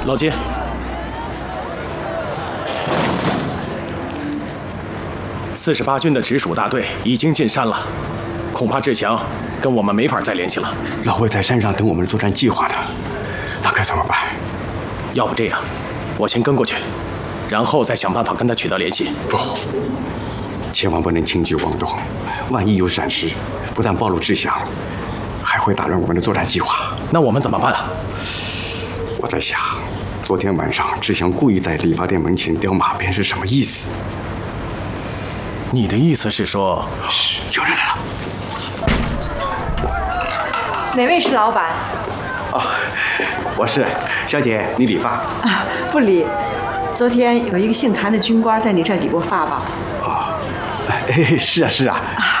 老金，48军的直属大队已经进山了，恐怕志强跟我们没法再联系了。 老魏在山上等我们的作战计划呢，那该怎么办？ 要不这样，我先跟过去，然后再想办法跟他取得联系。 不，千万不能轻举妄动，万一有闪失，不但暴露志强，还会打乱我们的作战计划。 那我们怎么办啊？ 我在想，昨天晚上志强故意在理发店门前叼马鞭是什么意思？ 你的意思是说， 有人来了。 哪位是老板？ 哦，我是小姐，你理发啊，不理。昨天有一个姓谭的军官在你这儿理过发吧？ 哦，哎，是啊是啊。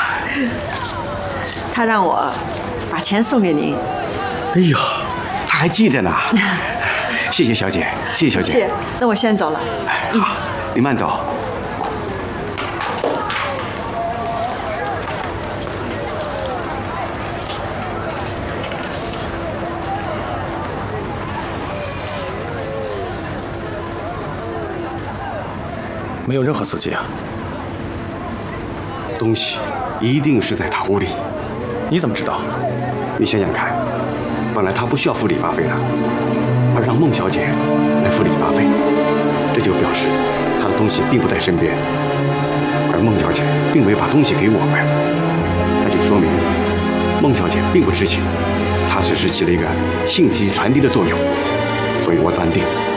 他让我把钱送给您。 哎呦，他还记着呢。谢谢小姐，谢谢小姐。 谢，那我先走了。 好，你慢走。 没有任何司机啊？ 东西一定是在他屋里。 你怎么知道？ 你想想看，本来他不需要付理发费的，而让孟小姐来付理发费，这就表示他的东西并不在身边，而孟小姐并没有把东西给我们，那就说明孟小姐并不知情，她只是起了一个信息传递的作用，所以我断定